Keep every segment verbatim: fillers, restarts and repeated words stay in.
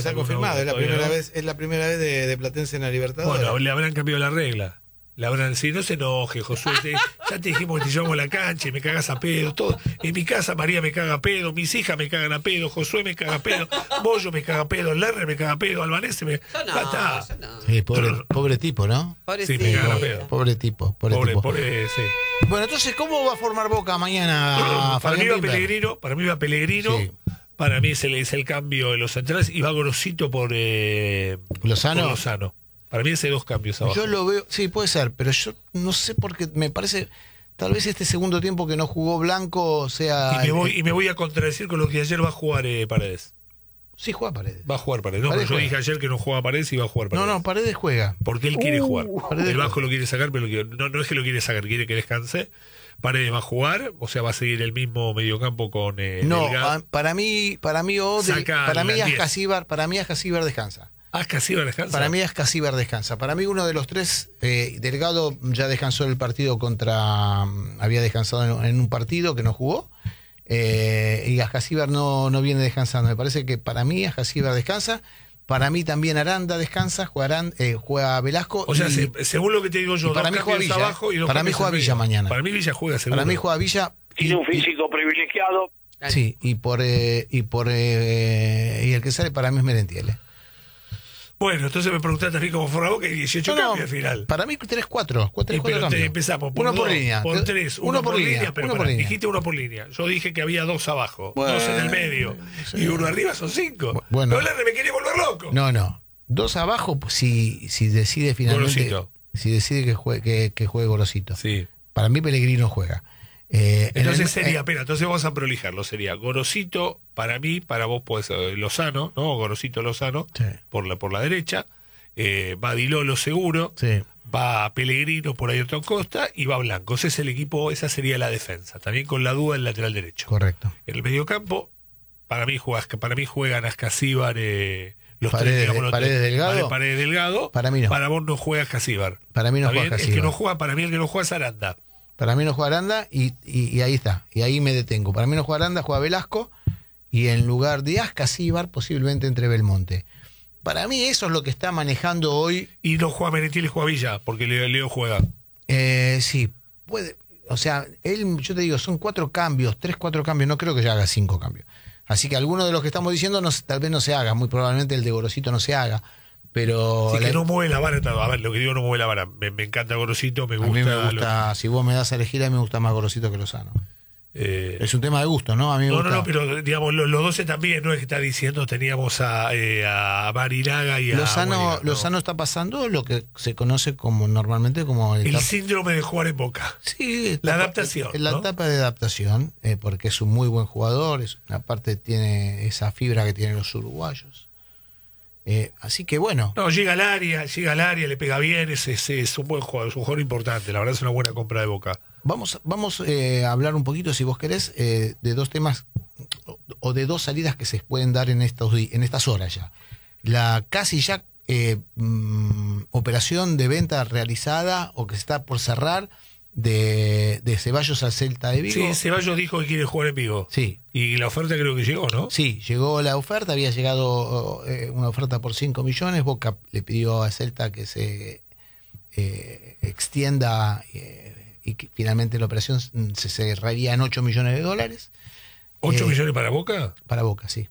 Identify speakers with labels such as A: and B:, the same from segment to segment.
A: está confirmado, es la primera vez, es la primera vez de, de Platense en la Libertadores.
B: Bueno, le habrán cambiado la regla. Le habrán, si no se enoje, Josué, te, ya te dijimos que te llevamos a la cancha y me cagas a pedo, todo. En mi casa María me caga a pedo, mis hijas me cagan a pedo, Josué me caga a pedo, Bollo me caga a pedo, Lerner me caga a pedo, Albanese me...
C: Yo no,
B: ya está.
C: yo no.
A: Sí, pobre, pobre tipo, ¿no?
C: Pobre
B: Sí,
C: sí.
B: me cagan a pedo.
A: Pobre tipo, pobre,
B: Pobre,
A: tipo.
B: pobre, sí.
A: Bueno, entonces, ¿cómo va a formar Boca mañana?
B: Para mí va
A: Fabián Pimber?
B: Pellegrino, para mí va Pellegrino,
A: Sí.
B: para mí se le dice el cambio de los centrales y va Gorosito por, eh,
A: ¿Lozano?
B: por Lozano. Para mí hace dos cambios abajo.
A: Yo lo veo, sí, puede ser, pero yo no sé porque me parece, tal vez este segundo tiempo que no jugó Blanco sea...
B: Y me, voy, y me voy a contradecir con lo que ayer va a jugar eh, Paredes.
A: Sí, juega Paredes.
B: Va a jugar Paredes. No,
A: Paredes
B: pero yo
A: juega.
B: dije ayer que no jugaba Paredes y va a jugar Paredes.
A: No, no, Paredes juega.
B: Porque él quiere
A: Uh,
B: jugar.
A: Paredes
B: El Vasco
A: juega.
B: lo quiere sacar, pero lo quiere- no, no es que lo quiere sacar, quiere que descanse. Paredes va a jugar, o sea, va a seguir el mismo mediocampo con eh,
A: No,
B: Delgado.
A: a- para mí, para mí, Ode-
B: Saca
A: para mí
B: las diez.
A: Ascasíbar, para mí Ascasíbar descansa.
B: Ah, casi va a descansar.
A: Para mí Ascasíbar descansa. Para mí uno de los tres, eh, Delgado ya descansó el partido contra, mm, había descansado en, en un partido que no jugó, eh, y Ascasíbar no, no viene descansando. Me parece que para mí Ascasíbar descansa. Para mí también Aranda descansa, juega, Aranda, eh, juega Velasco.
B: O sea,
A: y-
B: se- según lo que te digo yo,
A: y para
B: dos
A: mí juega
B: cambios
A: Villa,
B: abajo y dos
A: para mí
B: cambios
A: juega
B: en medio.
A: Villa mañana.
B: Para mí Villa juega seguro.
A: para mí juega Villa. y-
D: Tiene un
A: y-
D: físico privilegiado.
A: Sí, y por eh, y por eh, y el que sale para mí es Merentiel.
B: Bueno, entonces me preguntaste a mí cómo fue la Boca y dieciocho
A: No, no,
B: cambios al final.
A: para mí tres cuatro, cuatro,
B: Y
A: cuatro
B: pero te
A: cambios.
B: empezamos por
A: uno por
B: dos,
A: línea,
B: por tres,
A: uno, por línea,
B: pero
A: uno
B: pará,
A: por línea.
B: dijiste uno por línea. Yo dije que había dos abajo,
A: Bueno,
B: dos en el medio
A: sí.
B: y uno arriba son cinco.
A: Bueno.
B: No, Lerner me quería volver loco.
A: No, no. Dos abajo, pues, si, si decide finalmente.
B: Gorosito.
A: Si decide que juegue, que, que juegue Gorosito.
B: Sí.
A: Para mí Pellegrino juega. Eh, en
B: Entonces
A: el-
B: sería,
A: eh,
B: espera, entonces vamos a prolijarlo. Sería Gorosito, para mí, para vos puede ser Lozano, ¿no? Gorosito Lozano,
A: Sí.
B: por la por la derecha. Eh, va Dilolo seguro.
A: Sí.
B: Va Pellegrino por ahí otro Costa y va Blanco. Ese es el equipo, esa sería la defensa. También con la duda del lateral derecho.
A: Correcto.
B: En el mediocampo, para mí juegas, para mí juegan Ascasíbar, eh, los
A: Paredes-
B: tres, digamos, los
A: Paredes
B: tres.
A: Delgado.
B: Paredes, Paredes Delgado.
A: Para mí no.
B: Para vos no juega Ascasíbar.
A: Para mí no
B: ¿Está
A: juega
B: bien? El que
A: Ascasíbar.
B: no juega, para mí el que no juega es Aranda.
A: Para mí no juega Aranda y, y, y ahí está. Y ahí me detengo. Para mí no juega Aranda, juega Velasco. Y en lugar de Ascasíbar, posiblemente entre Belmonte. Para mí eso es lo que está manejando hoy.
B: Y no juega Merentiel y juega Villa, porque Leo, Leo juega.
A: Eh, sí, puede. O sea, él, yo te digo, son cuatro cambios, tres, cuatro cambios. No creo que ya haga cinco cambios. Así que alguno de los que estamos diciendo no, tal vez no se haga. Muy probablemente el de Gorosito no se haga. Pero
B: Así
A: la-
B: que no mueve la vara. A ver, lo que digo no mueve la vara. Me, me encanta Gorosito, me
A: a
B: gusta.
A: mí me
B: lo-
A: gusta, si vos me das a elegir, a mí me gusta más Gorosito que Lozano.
B: eh,
A: Es un tema de gusto, ¿no? A mí me
B: no,
A: gusta.
B: no, no, pero digamos, los, los doce también, no es que está diciendo, teníamos a, eh, a Marinaga y a.
A: Lozano,
B: Huelga, ¿no?
A: Lozano está pasando lo que se conoce como normalmente como
B: El
A: etapa-
B: síndrome de jugar en Boca.
A: sí,
B: la
A: etapa-
B: adaptación,
A: la
B: ¿no?
A: etapa de adaptación, eh, porque es un muy buen jugador, es, aparte tiene esa fibra que tienen los uruguayos. Eh, así que bueno,
B: No, llega al área, llega al área, le pega bien, es, es, es un buen jugador, es un jugador importante, la verdad es una buena compra de Boca.
A: vamos, vamos eh, a hablar un poquito, si vos querés, eh, de dos temas o, o de dos salidas que se pueden dar en estos di- en estas horas ya. La casi ya eh, mm, operación de venta realizada o que se está por cerrar de, de Ceballos al Celta de Vigo.
B: Sí, Ceballos dijo que quiere jugar en Vigo.
A: Sí,
B: Y la oferta creo que llegó, ¿no?
A: sí, llegó la oferta, había llegado eh, una oferta por cinco millones, Boca le pidió a Celta que se eh, extienda eh, y que finalmente la operación se cerraría en ocho millones de dólares.
B: ¿ocho
A: Eh,
B: millones para Boca?
A: Para Boca, sí.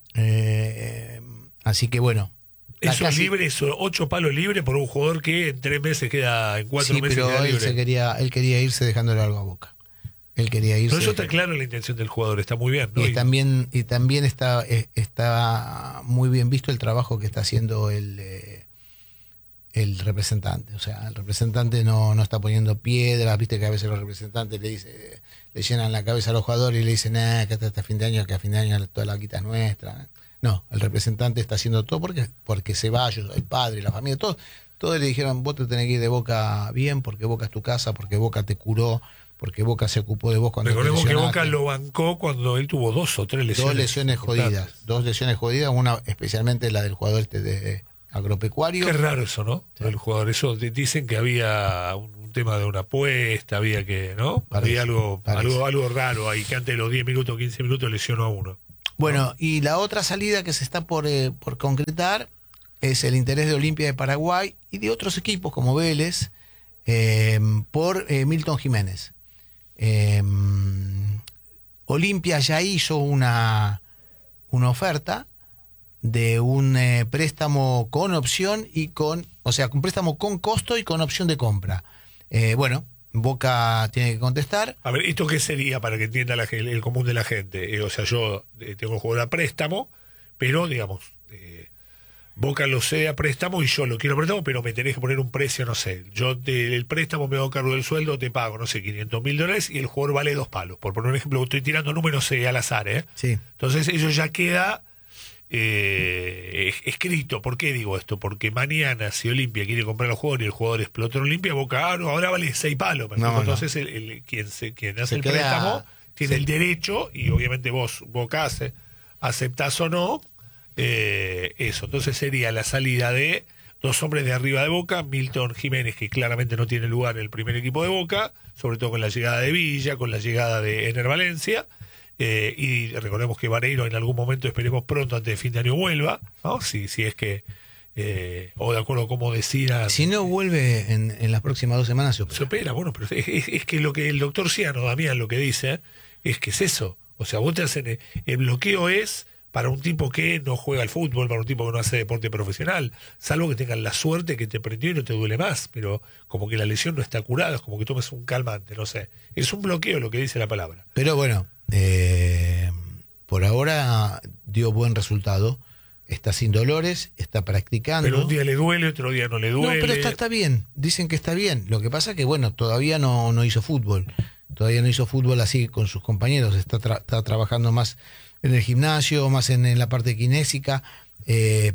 A: Eh, así que bueno. la
B: Eso es
A: casi-
B: libre, eso, ocho palos libres por un jugador que en tres meses queda, en cuatro
A: Sí,
B: meses
A: pero
B: queda
A: él,
B: libre.
A: se quería, él quería irse dejándole algo a Boca. Él quería irse.
B: Pero eso está claro la intención del jugador, está muy bien, ¿no?
A: Y
B: Y-
A: también, y también está, eh, está muy bien visto el trabajo que está haciendo el, eh, el representante. O sea, el representante no, no está poniendo piedras, viste que a veces los representantes le dice, le llenan la cabeza a los jugadores y le dicen, ah, que hasta, hasta fin de año, que a fin de año toda la quita es nuestra. No, el representante está haciendo todo porque, porque Ceballos, el padre, la familia, todos, todos le dijeron, vos te tenés que ir de Boca bien, porque Boca es tu casa, porque Boca te curó, porque Boca se ocupó de vos cuando te
B: Recordemos que
A: lesionaste.
B: Boca lo bancó cuando él tuvo dos o tres lesiones.
A: Dos lesiones
B: importantes.
A: jodidas, dos lesiones jodidas, una especialmente la del jugador este de agropecuario.
B: Qué raro eso, ¿no?
A: Sí.
B: El jugador, eso di- dicen que había un, un tema de una apuesta, había que, ¿no?
A: Parece,
B: había algo,
A: parece.
B: algo, algo raro ahí, que antes de los diez minutos, quince minutos lesionó a uno.
A: Bueno, y la otra salida que se está por, eh, por concretar es el interés de Olimpia de Paraguay y de otros equipos como Vélez eh, por eh, Milton Jiménez. Eh, Olimpia ya hizo una, una oferta de un eh, préstamo con opción y con, o sea, un préstamo con costo y con opción de compra. Eh, bueno, Boca tiene que contestar.
B: A ver, ¿esto qué sería para que entienda la, el, el común de la gente? Eh, o sea, yo eh, tengo un jugador a préstamo, pero, digamos, eh, Boca lo cede a préstamo y yo lo quiero a préstamo, pero me tenés que poner un precio, no sé. Yo te, el préstamo me hago cargo del sueldo, te pago, no sé, quinientos mil dólares y el jugador vale dos palos. Por poner un ejemplo, estoy tirando números eh, al azar, ¿eh?
A: Sí.
B: Entonces, eso ya queda eh, escrito. ¿Por qué digo esto? Porque mañana, si Olimpia quiere comprar al jugador y el jugador explota en Olimpia, Boca, ah, no, ahora vale seis palos.
A: No, no.
B: Entonces, el, el, quien, se, quien hace
A: Se
B: el
A: queda-
B: préstamo tiene
A: sí.
B: el derecho, y obviamente vos, Boca, hace, aceptás o no, eh, eso. Entonces sería la salida de dos hombres de arriba de Boca, Milton Jiménez, que claramente no tiene lugar en el primer equipo de Boca, sobre todo con la llegada de Villa, con la llegada de Ener Valencia. Eh, y recordemos que Vareiro en algún momento, esperemos pronto, antes de fin de año, vuelva, ¿no? Si, si es que, eh, o de acuerdo a cómo decidan.
A: Si no vuelve en, en las próximas dos semanas, se opera.
B: Se opera, bueno, pero es, es- es que lo que el doctor Ciano, Damián, lo que dice, es que es eso. O sea, vos te hacen, el, el bloqueo es para un tipo que no juega al fútbol, para un tipo que no hace deporte profesional, salvo que tengan la suerte que te prendió y no te duele más, pero como que la lesión no está curada, es como que tomes un calmante, no sé. Es un bloqueo lo que dice la palabra.
A: Pero bueno, eh, por ahora dio buen resultado. Está sin dolores, está practicando.
B: Pero un día le duele, otro día no le
A: No,
B: duele.
A: pero está, está bien. Dicen que está bien. Lo que pasa es que, bueno, todavía no, no hizo fútbol. Todavía no hizo fútbol así con sus compañeros. Está, tra- está trabajando más en el gimnasio, más en, en la parte kinésica. eh,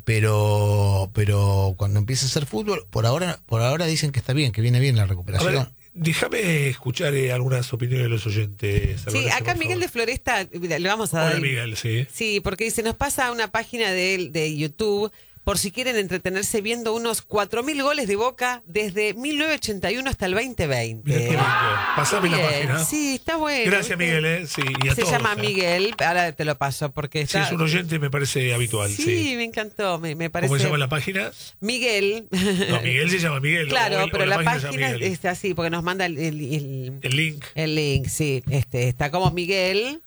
A: pero pero cuando empieza a hacer fútbol, por ahora por ahora dicen que está bien, que viene bien la
B: A
A: recuperación.
B: ver, déjame escuchar eh, algunas opiniones de los oyentes.
C: Sí,
B: Alvarez,
C: acá
B: por
C: Miguel de
B: favor.
C: Floresta, mira, le vamos a dar.
B: Hola,
C: el-
B: Miguel, sí.
C: Sí, porque dice, nos pasa una página de, de YouTube, por si quieren entretenerse viendo unos cuatro mil goles de Boca desde mil novecientos ochenta y uno hasta el veinte veinte.
B: Mira qué lindo. Pasame la
C: Bien,
B: página.
C: sí, está bueno.
B: Gracias,
C: ¿viste?
B: Miguel, ¿eh? Sí, y a
C: Se
B: todos,
C: llama
B: ¿eh?
C: Miguel, ahora te lo paso porque
B: Si
C: está...
B: es un oyente, me parece habitual,
C: sí,
B: sí.
C: me encantó, me, me parece...
B: ¿Cómo se llama la página?
C: Miguel.
B: No, Miguel se llama Miguel. ¿no?
C: Claro,
B: O el-
C: pero
B: o
C: la,
B: se llama
C: página
B: Miguel.
C: es así, porque nos manda el, el- el-
B: El link.
C: el link, sí. Este, está como Miguel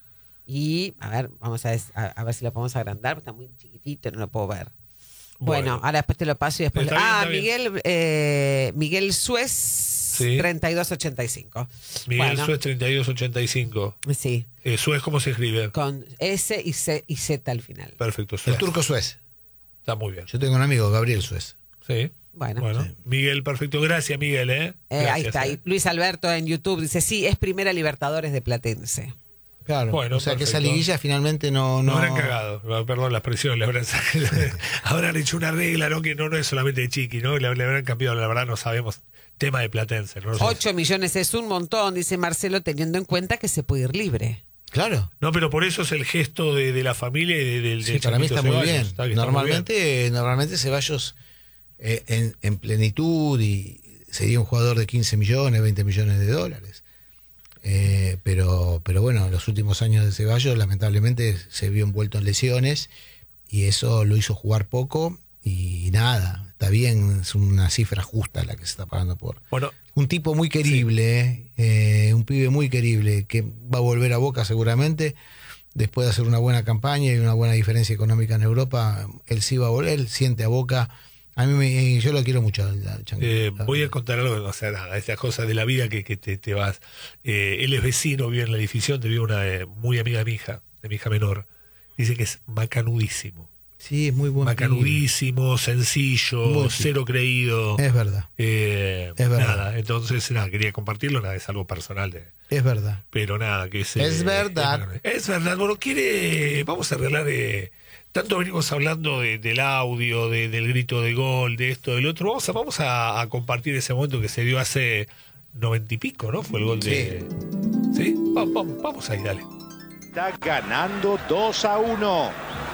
C: y, a ver, vamos a, des- a, a ver si lo podemos agrandar, porque está muy chiquitito, no lo puedo ver. Bueno,
B: Bueno.
C: ahora después te lo paso y después...
B: Está bien,
C: ah,
B: está bien.
C: Miguel, eh, Miguel Suez,
B: Sí.
C: treinta y dos ochenta y cinco.
B: Miguel
C: Bueno,
B: Suez treinta y dos ochenta y cinco.
C: sí,
B: Eh, Suez, ¿cómo se escribe?
C: con S y C y Z al final.
B: Perfecto,
A: El
B: Suez.
A: turco Suez.
B: Está muy bien.
A: Yo tengo un amigo, Gabriel Suez.
B: Sí.
C: Bueno,
B: Bueno, Miguel, perfecto. Gracias, Miguel, ¿eh?
C: eh, ahí
B: Gracias,
C: está.
B: ¿eh?
C: Y Luis Alberto en YouTube dice, sí, es primera Libertadores de Platense.
A: Claro.
B: Bueno,
A: o sea que esa
B: perfecto.
A: liguilla finalmente no...
B: No
A: no
B: habrán cagado, perdón la expresión, le habrán, habrán hecho una regla, ¿no? Que no, no es solamente de Chiqui, ¿no? Le, le habrán cambiado, la verdad no sabemos, tema de Platense, ¿no?
C: Ocho millones es un montón, dice Marcelo, teniendo en cuenta que se puede ir libre.
A: Claro.
B: No, pero por eso es el gesto de, de la familia y de- del
A: Sí,
B: del
A: para mí
B: Changuito
A: está muy
B: Ceballos.
A: bien.
B: Está- que está muy
A: Normalmente, normalmente Ceballos eh, en, en plenitud y sería un jugador de quince millones, veinte millones de dólares. Eh, pero, pero bueno, en los últimos años de Ceballos lamentablemente se vio envuelto en lesiones y eso lo hizo jugar poco y nada, está bien, es una cifra justa la que se está pagando por
B: bien. Bueno,
A: un tipo muy querible, eh, un pibe muy querible que va a volver a Boca seguramente después de hacer una buena campaña y una buena diferencia económica en Europa. Él sí va a volver, él siente a Boca. A mí me, yo lo quiero mucho al- al Changuito.
B: eh, voy a contar algo, o sea, nada, estas cosas de la vida que, que te, te vas. Eh, él es vecino, vive en la edificación, te vive una eh, muy amiga de mi hija, de mi hija menor. Dice que es macanudísimo.
A: Sí, es muy buen pibe.
B: Macanudísimo, sencillo,
A: Muy
B: cero creído.
A: Es verdad,
B: Eh,
A: Es verdad.
B: Nada, entonces nada, quería compartirlo, nada, es algo personal de,
A: es verdad.
B: pero nada, que es,
A: Es
B: eh,
A: verdad.
B: Es, verdad, bueno, quiere, vamos a arreglar, eh, tanto venimos hablando de- del audio, de- del grito de gol, de esto, del otro, vamos a, vamos a, a compartir ese momento que se dio hace noventa y pico, ¿no? Fue el gol de... ¿Sí? Va- Vamos, vamos ahí, dale.
D: Está ganando dos a uno.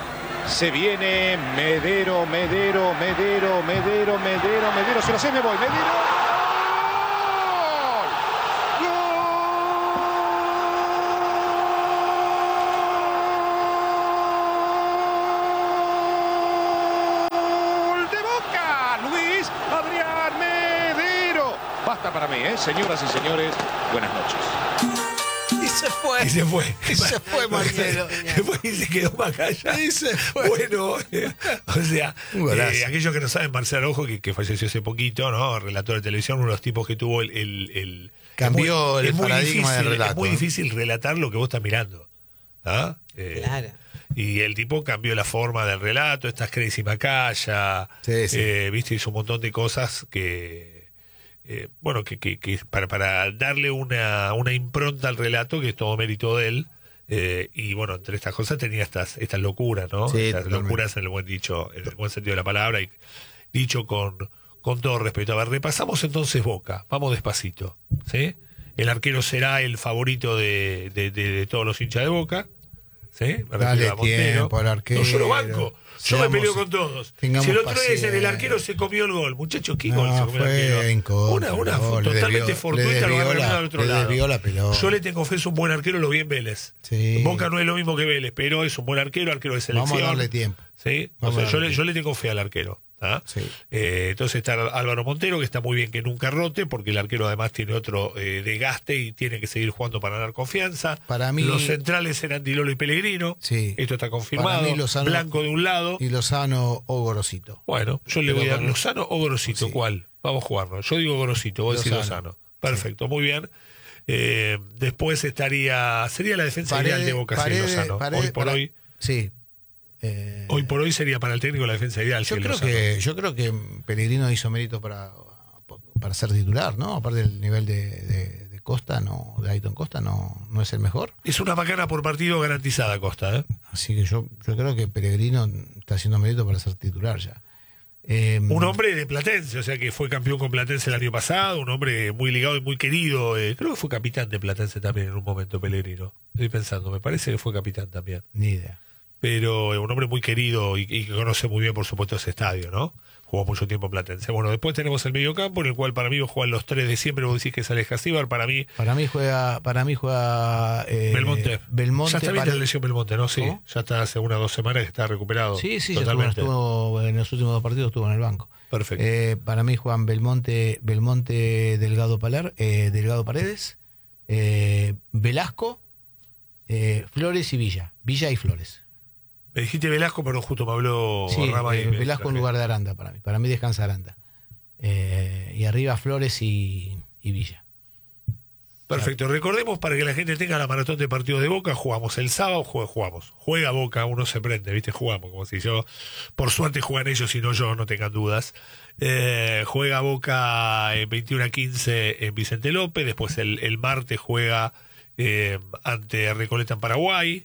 D: Se viene Medero, Medero, Medero, Medero, Medero, Medero. Se lo sé, me voy. Medero. ¡Gol! ¡Gol! derrota para mí, ¿eh? Señoras y señores, buenas noches.
A: Y se fue.
B: Y se fue.
A: Y se fue, Marcelo.
B: Después se quedó Macaya.
A: Y se fue.
B: Bueno, eh, o sea,
A: Un golazo.
B: eh, aquellos que no saben, Marcelo Araujo, que, que falleció hace poquito, ¿no? Relator de televisión, uno de los tipos que tuvo el... el, el
A: Cambió
B: es muy-
A: el
B: es muy
A: paradigma
B: difícil,
A: del relato,
B: Es muy
A: ¿eh?
B: difícil relatar lo que vos estás mirando. ¿Ah? Eh,
C: Claro.
B: Y el tipo cambió la forma del relato, estas Crazy Macaya,
A: Sí, sí.
B: eh, viste, hizo un montón de cosas que, eh, bueno, que, que, que para, para darle una, una impronta al relato, que es todo mérito de él, eh, y bueno, entre estas cosas tenía estas, estas locuras, ¿no?
A: Sí,
B: estas
A: totalmente.
B: locuras en el buen dicho, en el buen sentido de la palabra, y dicho con, con todo respeto. A ver, repasamos entonces Boca, vamos despacito, ¿sí? El arquero será el favorito de, de, de, de todos los hinchas de Boca. ¿Sí? Me
A: Dale
B: refiero a Montero.
A: tiempo al arquero.
B: No, yo lo banco. Yo me
A: Seamos-
B: peleo con todos.
A: tengamos
B: Si el otro día dicen el
A: paciencia.
B: arquero se comió el gol. Muchachos, ¿qué
A: No,
B: gol se comió el
A: fue
B: arquero?
A: en contra,
B: una una
A: no, le
B: totalmente
A: desvió- le
B: fortuita lo
A: desvió
B: agarraron
A: la-
B: al otro
A: le
B: lado.
A: desvió la pelota.
B: Yo le tengo fe, es un buen arquero, lo vi en Vélez.
A: Sí.
B: Boca no es lo mismo que Vélez, pero es un buen arquero, arquero de selección.
A: Vamos a darle tiempo.
B: ¿Sí? O
A: Vamos
B: sea,
A: a
B: yo,
A: darle
B: le, yo le tengo fe al arquero. ¿ah?
A: Sí.
B: Eh, entonces está Álvaro Montero, que está muy bien que nunca rote, porque el arquero además tiene otro eh, desgaste y tiene que seguir jugando para ganar confianza.
A: Para mí-
B: Los centrales eran Dilolo y Pellegrino.
A: Sí.
B: Esto está confirmado.
A: Para mí Lozano-
B: Blanco de un lado.
A: Y Lozano o Gorosito.
B: Bueno, yo le
A: Pero
B: voy a dar
A: para-
B: Lozano o Gorosito.
A: Sí.
B: ¿Cuál? Vamos a jugarlo. Yo digo Gorosito, vos decís
A: Lozano.
B: Lozano. Perfecto, muy bien. Eh, después estaría. Sería la defensa ideal de Boca, sí,
A: Paredes-
B: Lozano.
A: Paredes-
B: hoy por
A: para-
B: hoy.
A: Sí. Eh,
B: Hoy por hoy sería para el técnico la defensa ideal.
A: yo
B: sí,
A: creo
B: Lozano.
A: que yo creo que Pellegrino hizo mérito para, para ser titular, ¿no? Aparte del nivel de, de- de Costa, no, de Ayton Costa no, no es el mejor.
B: Es una macana por partido garantizada, Costa. ¿eh?
A: Así que yo, yo creo que Pellegrino está haciendo mérito para ser titular ya. Eh,
B: Un hombre de Platense, o sea que fue campeón con Platense el año pasado, un hombre muy ligado y muy querido. eh, creo que fue capitán de Platense también en un momento, Pellegrino. Estoy pensando, me parece que fue capitán también.
A: Ni idea.
B: Pero eh, un hombre muy querido y, y que conoce muy bien, por supuesto, ese estadio, ¿no? Jugó mucho tiempo en Platense. Bueno, después tenemos el mediocampo, en el cual para mí juegan los tres de siempre. Vos decís que es Aleja Cibar, para mí
A: Para mí juega, para mí juega eh,
B: Belmonte.
A: Belmonte.
B: Ya está bien
A: Pare-
B: la lesión Belmonte, ¿no? Sí,
A: ¿Cómo?
B: ya está hace unas dos semanas que está recuperado.
A: Sí, sí, ya estuvo,
B: totalmente.
A: estuvo en los últimos dos partidos estuvo en el banco.
B: Perfecto.
A: Eh, para mí juegan Belmonte, Belmonte Delgado Palar, eh, Delgado Paredes, eh, Velasco, eh, Flores y Villa. Villa y Flores.
B: Me dijiste Velasco, pero justo me habló
A: Sí,
B: Rama y
A: eh,
B: me
A: Velasco en
B: traje.
A: lugar de Aranda para mí. Para mí descansa Aranda. Eh, y arriba Flores y, y Villa.
B: Perfecto. Recordemos para que la gente tenga la maratón de partidos de Boca, jugamos el sábado, jue- jugamos. Juega Boca, uno se prende, ¿viste? Jugamos, como si yo, por suerte juegan ellos y no yo, no tengan dudas. Eh, juega Boca en veintiuno a quince en Vicente López, después el, el martes juega eh, ante Recoleta en Paraguay.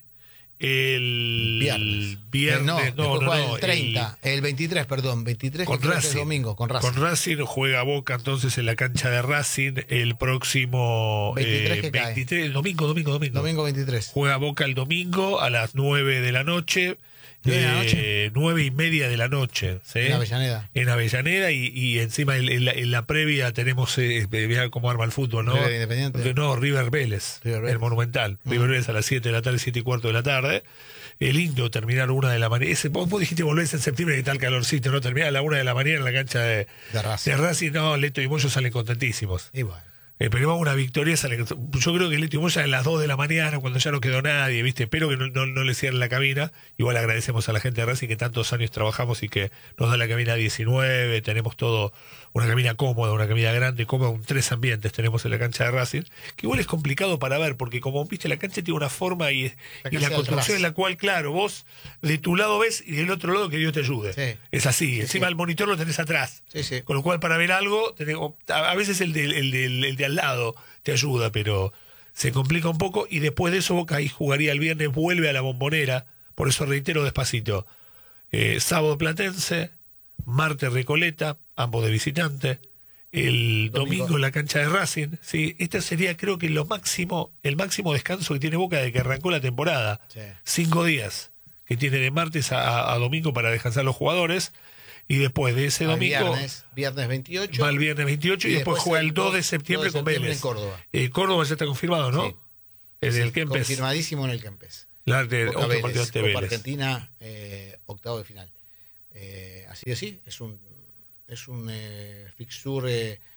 B: El
A: Viernes.
B: viernes,
A: Eh, no,
B: no,
A: después
B: no,
A: juega
B: no,
A: el treinta, el, veintitrés, perdón, veintitrés
B: con
A: que creo que es
B: Racing.
A: domingo, con Racing.
B: Con Racing juega Boca entonces en la cancha de Racing el próximo
A: veintitrés
B: eh,
A: que cae.
B: veintitrés, domingo, domingo, domingo.
A: Domingo veintitrés.
B: Juega Boca el domingo a las nueve de la noche.
A: ¿Nueve de la
B: eh,
A: noche?
B: nueve y media de la noche. ¿sí?
A: En Avellaneda.
B: En Avellaneda y, y encima en, en la, en la previa tenemos, eh, vea cómo arma el fútbol, ¿no?
A: River Independiente.
B: No, River Vélez,
A: River Vélez.
B: el Monumental. River Vélez a las siete de la tarde, siete y cuarto de la tarde. Es lindo terminar una de la mañana. Ese, vos, vos dijiste volvés en septiembre que tal calorcito, ¿no? Terminar a la una de la mañana en la cancha de,
A: De Racing.
B: de Racing. No, Leto y Moyo salen contentísimos.
A: Y bueno.
B: Esperemos una victoria. Salen, yo creo que Leto y Moya en las dos de la mañana, cuando ya no quedó nadie, ¿viste? Espero que no, no, no le cierren la cabina. Igual agradecemos a la gente de Racing que tantos años trabajamos y que nos da la cabina diecinueve. Tenemos todo, una cabina cómoda, una cabina grande, cómoda, un tres ambientes tenemos en la cancha de Racing. Que igual es complicado para ver, porque como viste, la cancha tiene una forma y,
A: La
B: y
A: cancha
B: la
A: del
B: construcción en
A: Racing.
B: la cual, claro, vos de tu lado ves y del otro lado que Dios te ayude.
A: Sí.
B: Es así. Encima
A: sí.
B: el monitor lo tenés atrás.
A: Sí, sí.
B: Con lo cual, para ver algo, tenés- a a veces el de, el, del- el de al lado te ayuda, pero se complica un poco. Y después de eso, Boca ahí jugaría el viernes, vuelve a la Bombonera. Por eso reitero despacito: eh, sábado Platense, martes Recoleta, ambos de visitante. El domingo,
A: Domingo.
B: en la cancha de Racing. Sí, este sería, creo que lo máximo, el máximo descanso que tiene Boca desde que arrancó la temporada.
A: Sí.
B: Cinco días que tiene de martes a, a domingo para descansar los jugadores. Y después de ese
A: Al
B: domingo
A: Viernes, viernes veintiocho.
B: va el viernes veintiocho y,
A: Y
B: después
A: después
B: juega el
A: el
B: dos de
A: dos
B: septiembre
A: de
B: con
A: septiembre
B: Vélez.
A: en Córdoba.
B: Eh, Córdoba ya está confirmado, ¿no?
A: Sí.
B: En el
A: Sí,
B: Kempes.
A: confirmadísimo en el Kempes.
B: La de
A: Boca
B: otro
A: Vélez,
B: partido ante
A: Copa
B: Vélez.
A: Argentina, eh, octavo de final. Eh, así de sí, es un es un eh, fixture eh,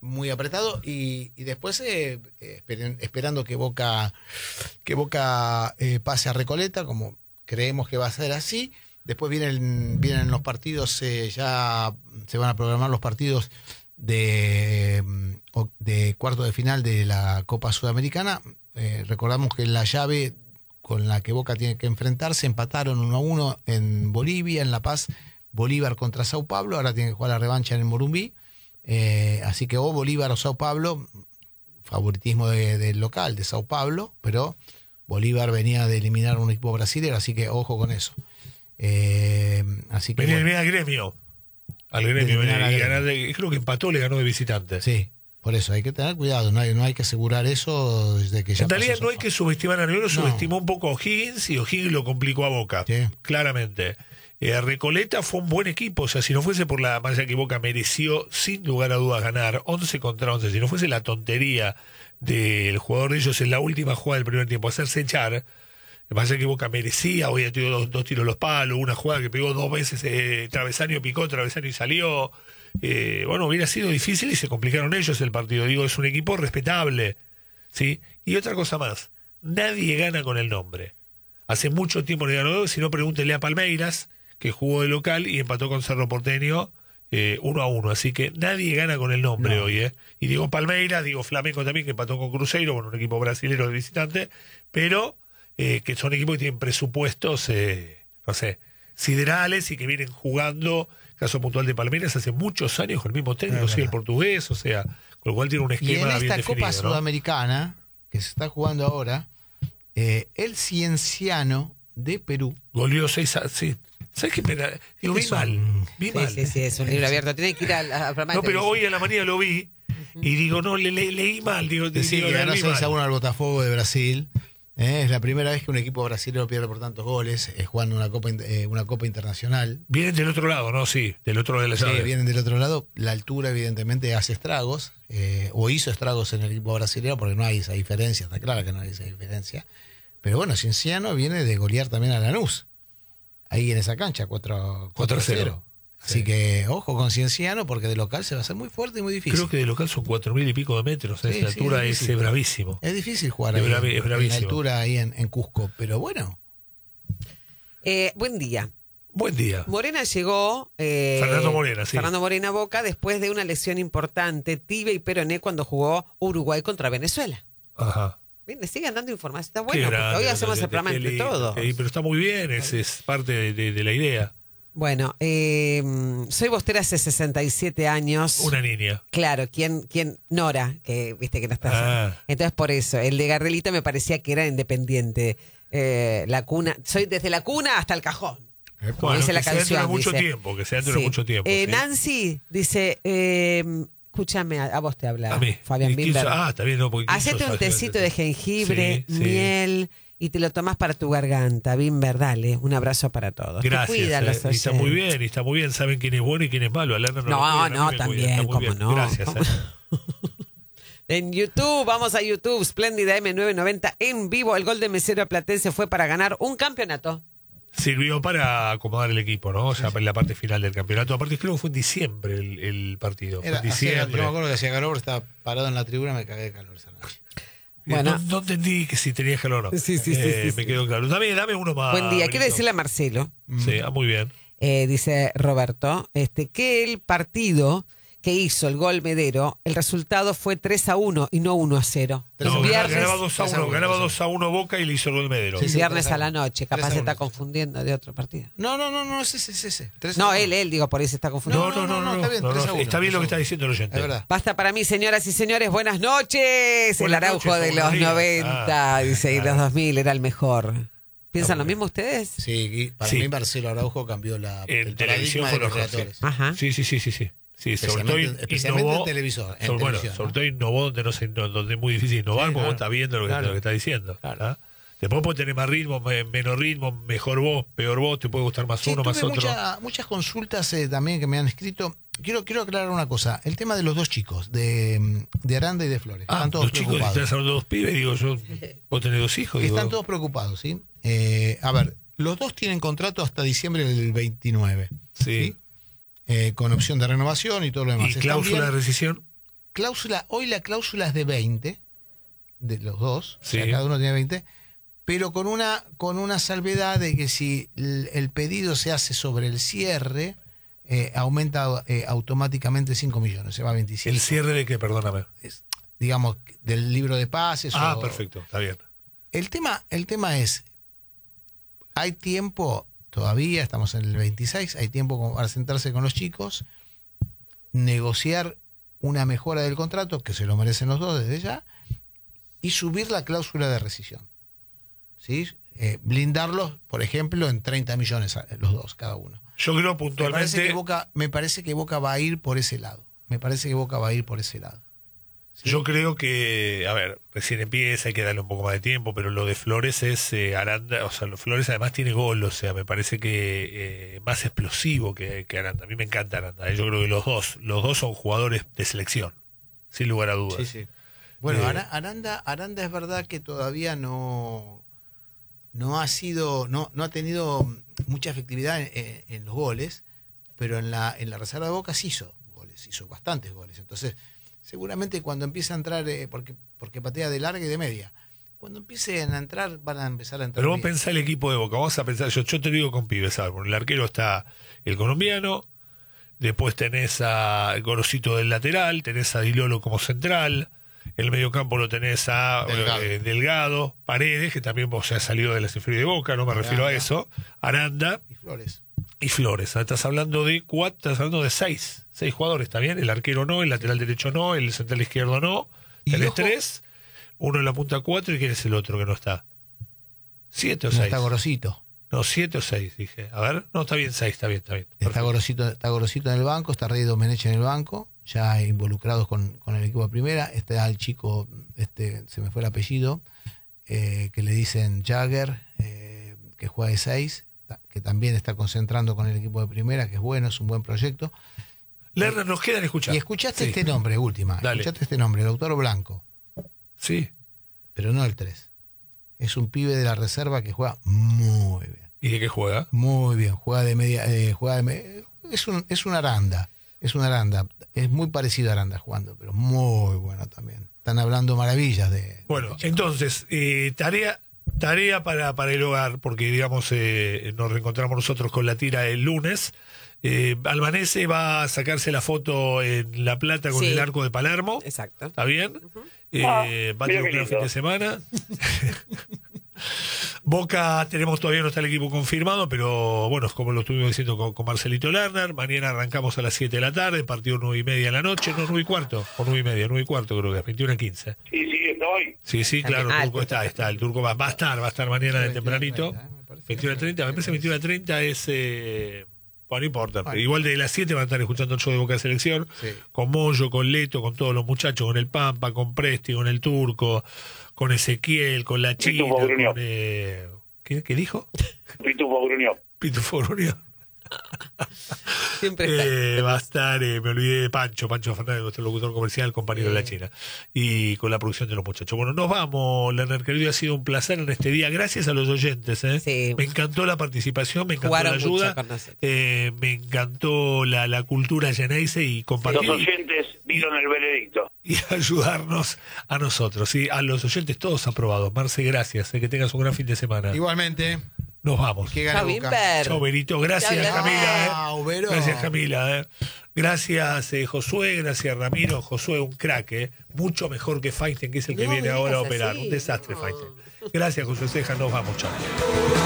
A: muy apretado y, y después eh, esperen, esperando que Boca que Boca eh, pase a Recoleta, como creemos que va a ser así. Después vienen, vienen los partidos, eh, ya se van a programar los partidos de, de cuarto de final de la Copa Sudamericana. Eh, recordamos que en la llave con la que Boca tiene que enfrentarse empataron uno a uno en Bolivia, en La Paz, Bolívar contra Sao Paulo. Ahora tiene que jugar la revancha en el Morumbí. Eh, así que o Bolívar o Sao Paulo, favoritismo del de local, de Sao Paulo, pero Bolívar venía de eliminar a un equipo brasileño, así que ojo con eso. Eh, así que
B: venía
A: bueno,
B: al gremio. Al gremio,
A: eliminar
B: venía,
A: al
B: y
A: Gremio.
B: ganar de- creo que empató, le ganó de visitante.
A: sí, por eso hay que tener cuidado, no hay, no hay que asegurar eso desde que ya
B: En realidad
A: pasó
B: no
A: eso.
B: hay que subestimar a Newell's,
A: No.
B: subestimó un poco a O'Higgins y O'Higgins lo complicó a Boca,
A: Sí.
B: claramente. Eh, Recoleta fue un buen equipo, o sea, si no fuese por la malla que Boca mereció sin lugar a dudas ganar once contra once, si no fuese la tontería del jugador de ellos en la última jugada del primer tiempo, hacerse echar, más allá que Boca merecía, hoy ha tenido dos, dos tiros a los palos, una jugada que pegó dos veces, eh, travesaño picó, travesaño y salió. Eh, bueno, hubiera sido difícil y se complicaron ellos el partido. Digo, es un equipo respetable, ¿sí? Y otra cosa más, nadie gana con el nombre. Hace mucho tiempo le ganó, si no pregúntele a Palmeiras, que jugó de local y empató con Cerro Porteño eh, uno a uno. Así que nadie gana con el nombre
A: No.
B: hoy, ¿eh? Y digo Palmeiras, digo Flamengo también, que empató con Cruzeiro, bueno, un equipo brasilero de visitante, pero eh, que son equipos que tienen presupuestos, eh, no sé, siderales y que vienen jugando, caso puntual de Palmeiras, hace muchos años con el mismo técnico,
A: Es
B: sí, el
A: verdad.
B: portugués, o sea, con lo cual tiene un
A: Y
B: esquema
A: en
B: bien
A: esta
B: definido,
A: Copa
B: ¿no?
A: Sudamericana, que se está jugando ahora, eh, el Cienciano de Perú.
B: Goleó seis a... Sí. ¿Sabes qué pena? Digo, vi
A: Eso,
B: mal, vi
C: Sí,
B: mal.
C: sí, sí, es un libro abierto. Tiene que ir al al programa de
B: No, pero
C: televisión.
B: hoy a la mañana lo vi y digo, no, le, le- leí mal. Digo,
A: Decir
B: digo,
A: que
B: le
A: ganó
B: leí
A: seis a
B: mal.
A: uno al Botafogo de Brasil. Eh, es la primera vez que un equipo brasileño pierde por tantos goles, eh, jugando una copa, in- eh, una copa internacional.
B: Vienen del otro lado, ¿no? Sí, del otro lado de la
A: Sí,
B: llave.
A: vienen del otro lado. La altura, evidentemente, hace estragos, eh, o hizo estragos en el equipo brasileño, porque no hay esa diferencia, está claro que no hay esa diferencia. Pero bueno, Cienciano viene de golear también a Lanús, ahí en esa cancha, cuatro a cero. Así
B: Sí.
A: que ojo con Cienciano, porque de local se va a hacer muy fuerte y muy difícil.
B: Creo que de local son cuatro mil y pico de metros. A
A: Sí,
B: esa
A: sí,
B: altura
A: es
B: es,
A: difícil.
B: eh, bravísimo.
A: Es difícil jugar
B: Es
A: ahí,
B: bravi- es
A: en la
B: bravísimo.
A: altura ahí en, en Cusco, pero bueno.
C: Eh, buen día.
B: Buen día.
C: Morena llegó. eh,
B: Fernando Morena, sí.
C: Fernando Morena a Boca después de una lesión importante, tibia y peroné, cuando jugó Uruguay contra Venezuela.
B: Ajá.
C: Bien, le siguen dando información. Está
B: Qué
C: bueno, porque
B: grande,
C: hoy
B: qué
C: hacemos el
B: lindo,
C: programa
B: qué
C: entre
B: lindo,
C: todos.
B: qué- Pero está muy bien, es, es parte de, de- de la idea.
C: Bueno, eh, soy bostera hace sesenta y siete años.
B: Una niña.
C: Claro, ¿quién, quién? Nora, que viste que no está.
B: Ah.
C: Entonces, por eso, el de Garrelita me parecía que era independiente. Eh, la cuna, soy desde la cuna hasta el cajón. Como
B: Bueno,
C: dice la
B: que sea dentro de
C: canción.
B: mucho
C: dice.
B: tiempo, que sea dentro de
C: Sí.
B: mucho tiempo.
C: Eh,
B: ¿sí?
C: Nancy dice, eh, escúchame, a, a vos te habla
B: A mí.
C: Fabián
B: ¿Y quién
C: Bimber.
B: sos? Ah, está bien, no, porque ¿quién
C: Hacete
B: sos?
C: un tecito de jengibre,
B: Sí, sí.
C: miel y te lo tomás para tu garganta. Bimber, dale, un abrazo para todos. Te
B: Gracias.
C: cuidan
B: eh,
C: los
B: y está muy
C: oyentes.
B: bien, y está muy bien. Saben quién es bueno y quién es malo. Alana no,
C: No,
B: lo cuidan, a mí
C: no,
B: me
C: también,
B: cuidan, está muy
C: cómo
B: bien.
C: no.
B: Gracias.
C: ¿Cómo
B: eh.
C: En YouTube, vamos a YouTube, Spléndida M novecientos noventa en vivo. El gol de Mesero Platense fue para ganar un campeonato.
B: Sirvió para acomodar el equipo, ¿no? O sea, para la parte final del campeonato. Aparte, creo que fue en diciembre el, el partido. Fue
A: Era,
B: en
A: hacía-
B: diciembre.
A: yo me acuerdo que hacía calor, estaba parado en la tribuna, me cagué de calor esa noche.
C: Bueno.
B: No, no entendí que si tenía calor o no.
C: Sí, sí, sí,
B: Eh,
C: sí,
B: me
C: sí.
B: quedó claro. Dame, dame uno más.
C: Buen día. Quiero
B: Benito.
C: decirle a Marcelo,
B: Sí, ah, muy bien.
C: eh, dice Roberto, este, que el partido que hizo el gol Medero, el resultado fue tres a uno y no uno a cero.
A: Tres
B: No,
A: a
C: Un
A: uno.
B: ganaba,
C: viernes,
B: ganaba dos a
A: tres a
B: uno,
A: uno,
B: ganaba
A: tres a
B: dos a uno Boca y le hizo el gol Medero.
A: Sí,
C: un
A: sí,
C: viernes
A: tres a
C: a la
A: uno.
C: noche.
A: Tres
C: Capaz
A: a
C: se
A: uno,
C: está
A: sí.
C: confundiendo de otro partido.
A: No, no, no, no, es ese, es ese. Tres a
C: No,
A: uno.
C: él, él, digo, por ahí se está confundiendo.
B: No, no, no, no,
A: está bien,
B: no,
A: tres
B: no,
A: a uno,
B: está bien lo que está
A: tres a uno.
B: diciendo el oyente.
A: Es verdad.
C: Basta para mí, señoras y señores. Buenas noches. El
B: Buenas
C: Araujo
B: noches,
C: de
B: buenos
C: los
B: días.
C: noventa,
B: Ah,
C: dice, y los
B: claro.
C: dos mil era el mejor. ¿Piensan
B: Está
C: lo
B: muy
C: mismo ustedes?
A: Sí, y para
B: Sí.
A: mí Marcelo Araujo cambió la,
B: En
A: el
B: televisión
A: paradigma
B: fue
A: de los
B: mejor, sí.
A: relatores.
C: Ajá.
B: Sí, sí, sí, sí, sí. Sí, sobre todo
A: Especialmente- especialmente
B: innovó,
A: en televisor, en
B: sobre, bueno,
A: televisión,
B: sobre
A: ¿no?
B: todo innovó donde, no se, no- donde es muy difícil innovar,
A: Sí,
B: porque
A: claro.
B: vos estás viendo lo que,
A: Claro.
B: lo que está diciendo.
A: Claro.
B: ¿ah? Después puede tener más ritmo, me- menos ritmo, mejor voz, peor voz, te puede gustar más
A: Sí,
B: uno, más
A: tuve
B: otro.
A: mucha- muchas consultas eh, también que me han escrito. Quiero, quiero aclarar una cosa. El tema de los dos chicos, de, de Aranda y de Flores.
B: Ah,
A: están todos
B: los chicos,
A: preocupados.
B: estás hablando de dos pibes, digo yo, vos tenés dos hijos. Digo,
A: Están todos preocupados, ¿sí? Eh, a ver, los dos tienen contrato hasta diciembre del veintinueve.
B: Sí.
A: Eh, con opción de renovación y todo lo demás.
B: ¿Y
A: Están
B: cláusula
A: bien.
B: de rescisión?
A: cláusula, hoy la cláusula es de veinte, de los dos,
B: Sí.
A: o sea, cada uno tiene veinte, pero con una, con una salvedad de que si el, el pedido se hace sobre el cierre, eh, aumenta eh, automáticamente cinco millones, se va a veinticinco.
B: ¿El cierre de qué? Perdóname.
A: Es, digamos, del libro de pases.
B: Ah,
A: o-
B: perfecto, está bien.
A: El tema, el tema es, hay tiempo, todavía estamos en el veintiséis, hay tiempo como para sentarse con los chicos, negociar una mejora del contrato, que se lo merecen los dos desde ya, y subir la cláusula de rescisión. ¿Sí? Eh, blindarlos, por ejemplo, en treinta millones a- los dos, cada uno.
B: Yo creo
A: Me parece,
B: puntualmente...
A: que Boca, me parece que Boca va a ir por ese lado. Me parece que Boca va a ir por ese lado. ¿Sí?
B: Yo creo que, a ver, recién empieza, hay que darle un poco más de tiempo, pero lo de Flores es eh, Aranda, o sea, lo- Flores además tiene gol, o sea, me parece que eh, más explosivo que, que Aranda. A mí me encanta Aranda, eh, yo creo que los dos, los dos son jugadores de selección, sin lugar a dudas.
A: Sí, sí. Bueno,
B: Eh,
A: Ara- Aranda, Aranda es verdad que todavía no, no ha sido, no, no ha tenido mucha efectividad en, en- en los goles, pero en la, en la reserva de Boca sí hizo goles, hizo bastantes goles. Entonces, seguramente cuando empiece a entrar, eh, porque, porque patea de larga y de media, cuando empiecen a entrar, van a empezar a entrar.
B: Pero vos
A: bien.
B: pensá el equipo de Boca, vamos a pensar, yo, yo te digo con pibes, ¿sabes? Bueno, el arquero está el colombiano, después tenés a Gorosito del lateral, tenés a Dilolo como central, el mediocampo lo tenés a
A: Delgado.
B: eh, Delgado, Paredes, que también vos se ha salido de las inferiores de Boca, no me refiero a
A: Aranda.
B: eso, Aranda
A: Y Flores.
B: y Flores. Estás hablando de cuatro, estás hablando de seis, seis jugadores, ¿está bien? El arquero no, el lateral derecho no, el central izquierdo no,
A: Y
B: tenés
A: ojo-
B: tres, uno en la punta cuatro, y ¿quién es el otro que no está? Siete o
A: No
B: seis.
A: está Gorosito.
B: No, siete o seis, dije. A ver, no, está bien, seis, está bien, está bien.
A: Está
B: Perfecto.
A: Gorosito, está Gorosito en el banco, está Rey Domenech en el banco, ya involucrados con, con el equipo de primera. Está el chico, este, se me fue el apellido, eh, que le dicen Jagger, eh, que juega de seis, ta- que también está concentrando con el equipo de primera, que es bueno, es un buen proyecto.
B: Lerner, nos quedan escuchar.
A: Y escuchaste
B: Sí.
A: este nombre, última,
B: Dale.
A: escuchaste este nombre, el autor Blanco,
B: Sí.
A: pero no el tres. Es un pibe de la reserva que juega muy bien.
B: ¿Y de qué juega?
A: Muy bien, juega de media, eh, juega de me- es un es una Aranda, es una Aranda, es muy parecido a Aranda jugando, pero muy bueno también. Están hablando maravillas de.
B: Bueno,
A: de Chico.
B: entonces, eh, tarea tarea para, para el hogar, porque digamos eh, nos reencontramos nosotros con la tira el lunes. Eh, Albanese va a sacarse la foto en La Plata con
C: Sí.
B: el arco de Palermo.
C: Exacto.
B: ¿Está bien? Eh,
E: Ah,
B: va a
E: mira
B: tener un
E: qué
B: gran fin
E: lindo.
B: de semana. Boca tenemos todavía no está el equipo confirmado, pero bueno, como lo estuvimos diciendo con, con Marcelito Lerner, mañana arrancamos a las siete de la tarde, partido nueve y media de la noche, no nueve y cuarto, o nueve y media, nueve y cuarto creo que es, veintiuno a quince.
E: Sí, sí, estoy.
B: Sí, sí, claro,
C: Ah,
B: el
C: el
B: turco está, está, el turco va, va a estar, va a estar mañana de tempranito.
A: veintiuno a treinta, eh, me parece.
B: veintiuno a treinta, me parece veintiuno a treinta es... Eh, bueno, no importa.
A: Bueno.
B: Igual de las siete van a estar escuchando el show de Boca de Selección.
A: Sí.
B: Con Moyo, con Leto, con todos los muchachos, con el Pampa, con Presti, con el Turco, con Ezequiel, con la China,
E: Pitufo Gruñón.
B: con... Eh, ¿qué, ¿Qué dijo?
E: Pitufo Gruñón.
B: Pitufo Gruñón.
C: Siempre está.
B: Eh, va a estar, eh, me olvidé de Pancho, Pancho Fernández, nuestro locutor comercial, compañero de la China, y con la producción de los muchachos. Bueno, nos vamos, Lerner, querido, ha sido un placer en este día. Gracias a los oyentes, ¿eh?
C: Sí.
B: Me encantó la participación, me encantó
C: Jugaron
B: la ayuda,
C: mucho con nosotros.
B: eh, me encantó la, la cultura llaneise y
E: Los
B: compartir
E: oyentes dieron el veredicto.
B: y ayudarnos a nosotros, ¿sí? A los oyentes todos aprobados. Marce, gracias, eh, que tengas un gran fin de semana.
A: Igualmente,
B: Nos vamos.
A: que gane
C: Chao,
A: Boca.
C: Bimber.
B: Chau, Berito. Gracias,
C: Chau,
B: Camila. eh.
A: Chau, Vero.
B: Gracias, Camila. eh. Gracias, eh, Josué. Gracias, Ramiro. Josué, un crack. eh. Mucho mejor que Feinstein, que es el que
C: No
B: viene
C: me
B: ahora a
C: digas
B: operar.
C: así,
B: Un desastre,
C: no.
B: Feinstein. Gracias, José Ceja. Nos vamos, chao.